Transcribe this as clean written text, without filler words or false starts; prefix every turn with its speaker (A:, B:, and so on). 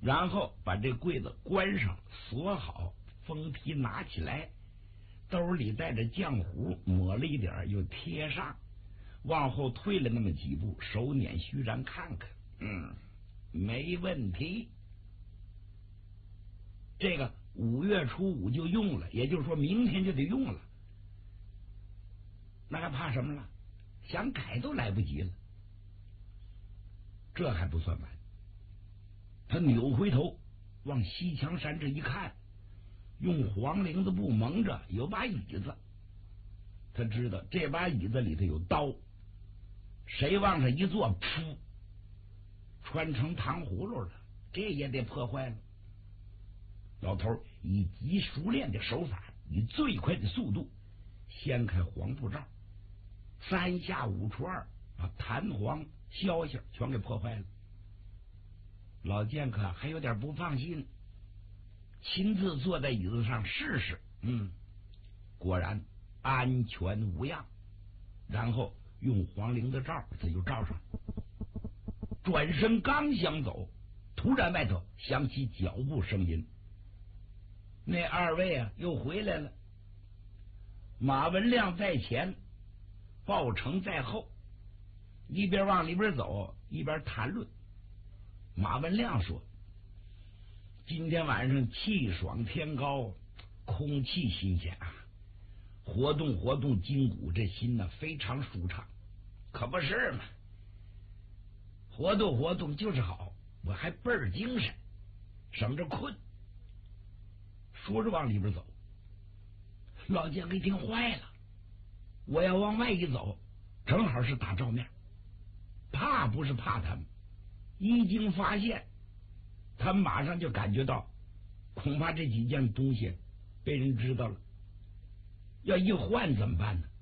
A: 然后把这柜子关上锁好，封皮拿起来，兜里带着浆糊，抹了一点又贴上，往后退了那么几步，手捻须髯看看，没问题。这个5月初5就用了，也就是说明天就得用了，那还怕什么了？想改都来不及了。这还不算完，他扭回头往西墙山这一看，用黄绫子布蒙着有把椅子，他知道这把椅子里头有刀，谁往上一坐，噗，穿成糖葫芦了，这也得破坏了。老头以极熟练的手法，以最快的速度掀开黄布罩，3下5除2把弹簧消息全给破坏了。老剑客还有点不放心，亲自坐在椅子上试试，果然安全无恙。然后用黄绫的罩他就罩上，转身刚想走，突然外头响起脚步声音，那2位啊又回来了。马文亮在前，鲍成在后，一边往里边走一边谈论。马文亮说，今天晚上气爽天高，空气新鲜啊，活动活动筋骨，这心呢非常舒畅。可不是嘛，活动活动就是好，我还倍儿精神，省着困。说着往里边走，老剑给听坏了，我要往外一走，正好是打照面，怕不是怕他们，一经发现，他们马上就感觉到，恐怕这几件东西被人知道了，要一换怎么办呢？